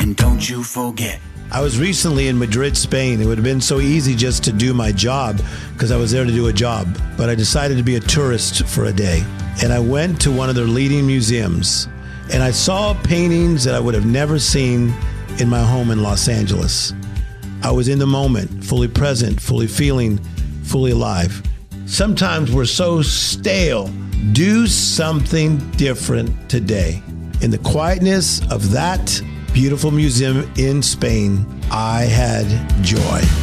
And don't you forget. I was recently in Madrid, Spain. It would have been so easy just to do my job because I was there to do a job. But I decided to be a tourist for a day. And I went to one of their leading museums. And I saw paintings that I would have never seen in my home in Los Angeles. I was in the moment, fully present, fully feeling, fully alive. Sometimes we're so stale. Do something different today. In the quietness of that beautiful museum in Spain, I had joy.